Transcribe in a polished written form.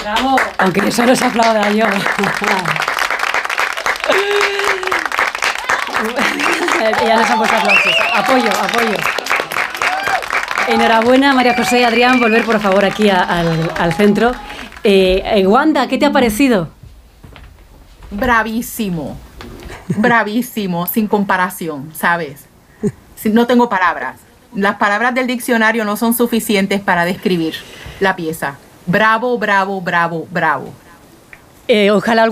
Bravo. Aunque solo se aplauda yo. Ya nos han puesto aplausos. Apoyo. Enhorabuena, María José, Adrián, volver por favor aquí al centro. Wanda, ¿qué te ha parecido? Bravísimo, sin comparación, ¿sabes? No tengo palabras. Las palabras del diccionario no son suficientes para describir la pieza. Bravo. Ojalá